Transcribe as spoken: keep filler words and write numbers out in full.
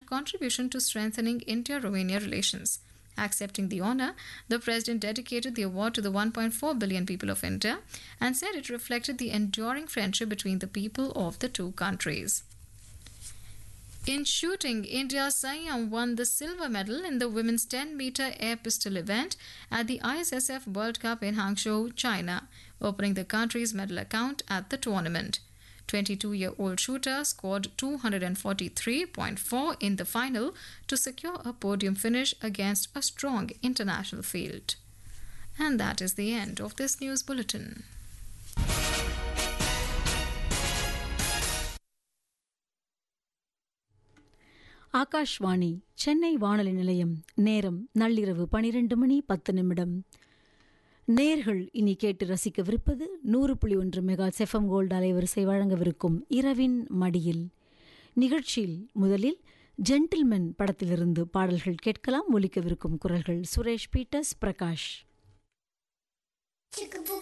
contribution to strengthening India-Romania relations. Accepting the honor, the president dedicated the award to the one point four billion people of India and said it reflected the enduring friendship between the people of the two countries. In shooting, India's Saiyam won the silver medal in the women's ten meter air pistol event at the I S S F World Cup in Hangzhou, China, opening the country's medal account at the tournament. twenty-two-year-old shooter scored two hundred forty-three point four in the final to secure a podium finish against a strong international field. And that is the end of this news bulletin. Akashvani Chennai வானொலி நிலையம். நேரம் நள்ளிரவு பனிரெண்டு மணி பத்து நிமிடம். நேர்கள் இனி கேட்டு ரசிக்கவிருப்பது நூறு புள்ளி ஒன்று மெகா செஃபம் கோல்டு அலைவரிசை வழங்கவிருக்கும் இரவின் மடியில். நிகழ்ச்சியில் முதலில் ஜென்டில்மென் படத்திலிருந்து பாடல்கள் கேட்கலாம். ஒலிக்கவிருக்கும் குரல்கள் சுரேஷ் பீட்டர்ஸ், பிரகாஷ்.